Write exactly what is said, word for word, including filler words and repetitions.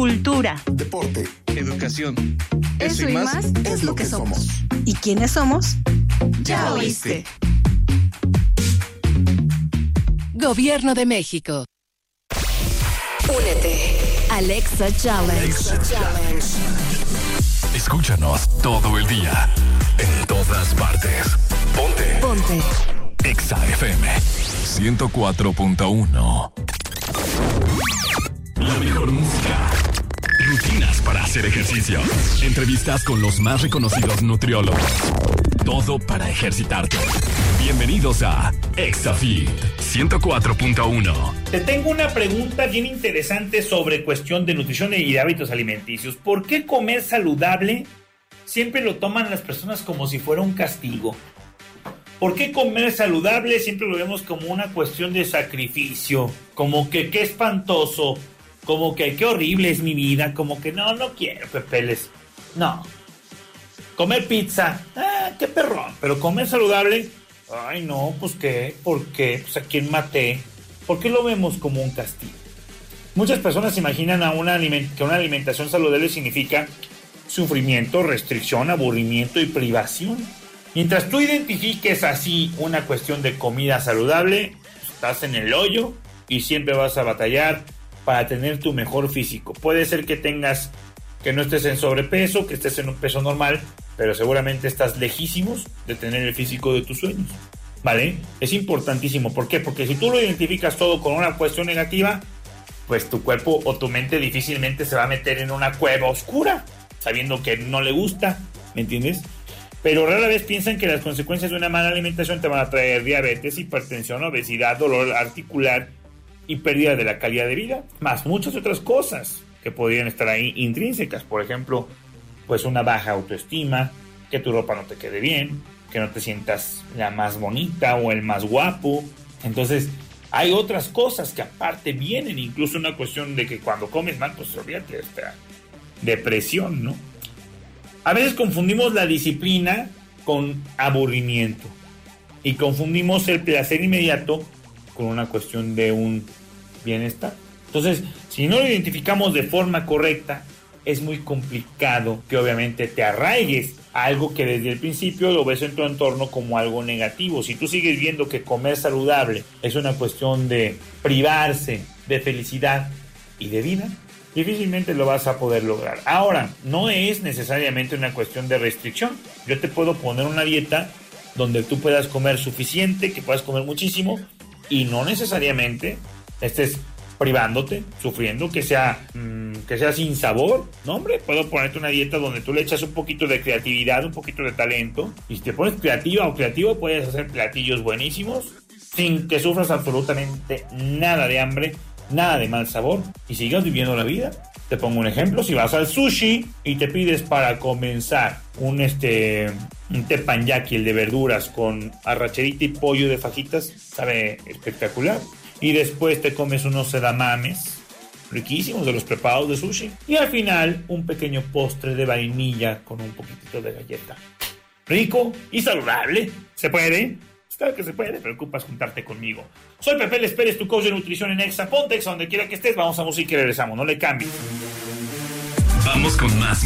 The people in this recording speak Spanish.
cultura, deporte, educación. Eso, Eso y más, más es lo que somos. somos. ¿Y quiénes somos? Ya oíste. Gobierno de México. Únete. Alexa Challenge. Alexa Challenge. Escúchanos todo el día, en todas partes. Ponte. Ponte. Exa F M ciento cuatro punto uno. La mejor música. Rutinas para hacer ejercicio. Entrevistas con los más reconocidos nutriólogos. Todo para ejercitarte. Bienvenidos a ExaFit ciento cuatro punto uno. Te tengo una pregunta bien interesante sobre cuestión de nutrición y de hábitos alimenticios. ¿Por qué comer saludable siempre lo toman las personas como si fuera un castigo? ¿Por qué comer saludable siempre lo vemos como una cuestión de sacrificio? Como que qué espantoso, como que qué horrible es mi vida, como que no, no quiero, Pepeles. No. Comer pizza, ah, qué perrón. Pero comer saludable, ay no, pues qué, ¿por qué? Pues a quién maté. ¿Por qué lo vemos como un castigo? Muchas personas imaginan a una aliment- que una alimentación saludable significa sufrimiento, restricción, aburrimiento y privación. Mientras tú identifiques así una cuestión de comida saludable, estás en el hoyo y siempre vas a batallar para tener tu mejor físico. Puede ser que tengas, que no estés en sobrepeso, que estés en un peso normal, pero seguramente estás lejísimos de tener el físico de tus sueños, ¿vale? Es importantísimo. ¿Por qué? Porque si tú lo identificas todo con una cuestión negativa, pues tu cuerpo o tu mente difícilmente se va a meter en una cueva oscura, sabiendo que no le gusta, ¿me entiendes? Pero rara vez piensan que las consecuencias de una mala alimentación te van a traer diabetes, hipertensión, obesidad, dolor articular y pérdida de la calidad de vida, más muchas otras cosas que podrían estar ahí intrínsecas. Por ejemplo, pues una baja autoestima, que tu ropa no te quede bien, que no te sientas la más bonita o el más guapo. Entonces hay otras cosas que aparte vienen, incluso una cuestión de que cuando comes mal, pues olvídate de esta depresión, ¿no? A veces confundimos la disciplina con aburrimiento y confundimos el placer inmediato con una cuestión de un bienestar. Entonces, si no lo identificamos de forma correcta, es muy complicado que obviamente te arraigues a algo que desde el principio lo ves en tu entorno como algo negativo. Si tú sigues viendo que comer saludable es una cuestión de privarse de felicidad y de vida, difícilmente lo vas a poder lograr. Ahora, no es necesariamente una cuestión de restricción. Yo te puedo poner una dieta donde tú puedas comer suficiente, que puedas comer muchísimo y no necesariamente estés privándote, sufriendo, que sea mmm, que sea sin sabor. No, hombre, puedo ponerte una dieta donde tú le echas un poquito de creatividad, un poquito de talento, y si te pones creativa o creativo puedes hacer platillos buenísimos sin que sufras absolutamente nada de hambre, nada de mal sabor y sigas viviendo la vida. Te pongo un ejemplo: si vas al sushi y te pides para comenzar un este un teppanyaki, el de verduras con arracherita y pollo de fajitas, sabe espectacular, y después te comes unos edamames riquísimos de los preparados de sushi y al final un pequeño postre de vainilla con un poquitito de galleta, rico y saludable. ¿Se puede? Claro que se puede, pero ocupas juntarte conmigo. Soy Pepe Les Pérez, tu coach de nutrición en Exa. Ponte Exa donde quiera que estés. Vamos a música y regresamos. No le cambies. Vamos con más